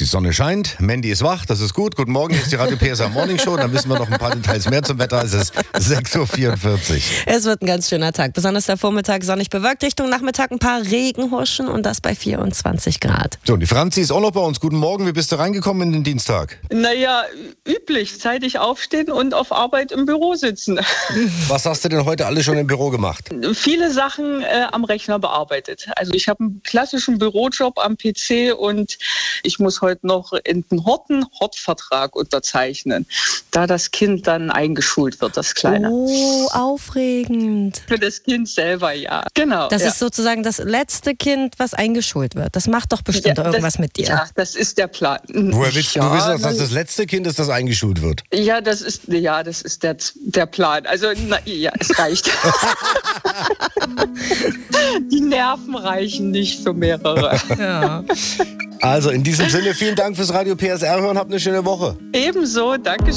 Sonne scheint, Mandy ist wach, das ist gut. Guten Morgen, hier ist die Radio PSR Morning Show. Dann wissen wir noch ein paar Details mehr zum Wetter. Es ist 6.44 Uhr. Es wird ein ganz schöner Tag. Besonders der Vormittag sonnig bewölkt, Richtung Nachmittag ein paar Regenhuschen und das bei 24 Grad. So, und die Franzi ist auch noch bei uns. Guten Morgen, wie bist du reingekommen in den Dienstag? Naja, üblich, zeitig aufstehen und auf Arbeit im Büro sitzen. Was hast du denn heute alles schon im Büro gemacht? Viele Sachen am Rechner bearbeitet. Also ich habe einen klassischen Bürojob am PC und ich muss heute noch einen Hortvertrag unterzeichnen, da das Kind dann eingeschult wird, das Kleine. Oh, aufregend. Für das Kind selber, ja. Genau. Das ist sozusagen das letzte Kind, was eingeschult wird. Das macht doch bestimmt irgendwas mit dir. Ja, das ist der Plan. Woher willst du wissen, dass das letzte Kind ist, das eingeschult wird? Ja, das ist der Plan. Also, es reicht. Die Nerven reichen nicht für mehrere. Ja. Also in diesem Sinne, vielen Dank fürs Radio PSR hören. Habt eine schöne Woche. Ebenso, Dankeschön.